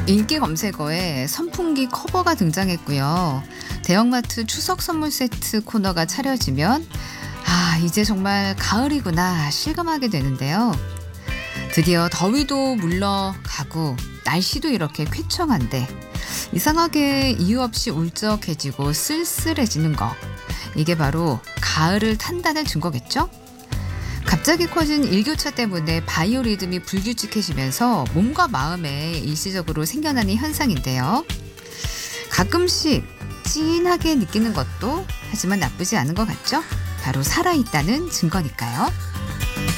인기 검색어에 선풍기 커버가 등장했고요. 대형마트 추석 선물 세트 코너가 차려지면 이제 정말 가을이구나 실감하게 되는데요. 드디어 더위도 물러가고 날씨도 이렇게 쾌청한데 이상하게 이유 없이 울적해지고 쓸쓸해지는 거. 이게 바로 가을을 탄다는 증거겠죠? 갑자기 커진 일교차 때문에 바이오리듬이 불규칙해지면서 몸과 마음에 일시적으로 생겨나는 현상인데요. 가끔씩 찐하게 느끼는 것도 하지만 나쁘지 않은 것 같죠? 바로 살아있다는 증거니까요.